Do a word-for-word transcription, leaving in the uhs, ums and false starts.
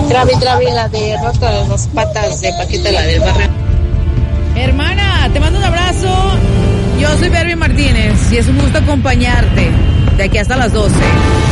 Travi, travi, la de Roto de dos patas de Paquita, la del barrio. Hermana, te mando un abrazo. Yo soy Berby Martínez y es un gusto acompañarte de aquí hasta las doce.